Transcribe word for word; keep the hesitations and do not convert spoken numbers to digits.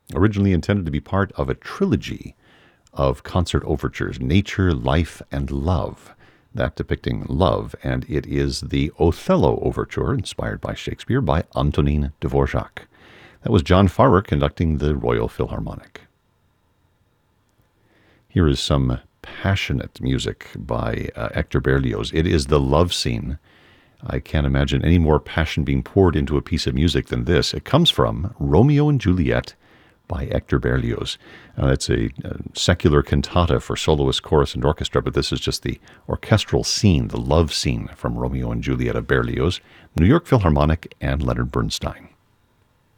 originally intended to be part of a trilogy of concert overtures, Nature, Life, and Love, that depicting love, and it is the Othello Overture, inspired by Shakespeare, by Antonin Dvorak. That was John Farrar conducting the Royal Philharmonic. Here is some passionate music by uh, Hector Berlioz. It is the love scene. I can't imagine any more passion being poured into a piece of music than this. It comes from Romeo and Juliet by Hector Berlioz. Uh, it's a, a secular cantata for soloist, chorus, and orchestra, but this is just the orchestral scene, the love scene from Romeo and Juliet of Berlioz, New York Philharmonic, and Leonard Bernstein.